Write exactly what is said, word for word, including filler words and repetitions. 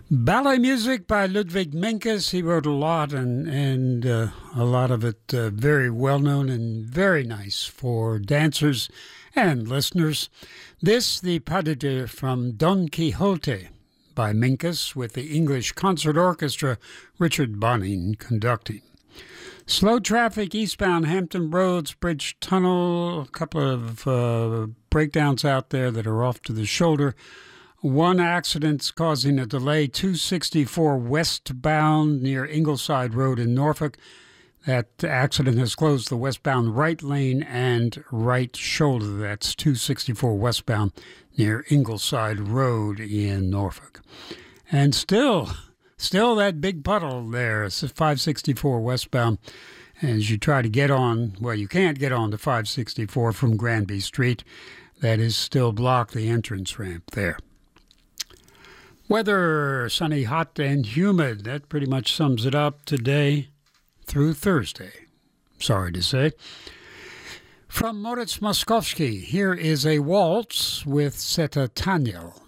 Ballet music by Ludwig Menkes. He wrote a lot, and and uh, a lot of it uh, very well known and very nice for dancers and listeners. This, the pas de deux from Don Quixote by Menkes, with the English Concert Orchestra, Richard Bonning conducting. Slow traffic eastbound Hampton Roads Bridge Tunnel. A couple of uh, breakdowns out there that are off to the shoulder. One accident's causing a delay, two sixty-four westbound near Ingleside Road in Norfolk. That accident has closed the westbound right lane and right shoulder. That's two sixty-four westbound near Ingleside Road in Norfolk. And still, still that big puddle there. It's five sixty-four westbound as you try to get on. Well, you can't get on to five sixty-four from Granby Street. That is still blocked, the entrance ramp there. Weather, sunny, hot, and humid. That pretty much sums it up today through Thursday. Sorry to say. From Moritz Moskowski, here is a waltz with Seta Taniel.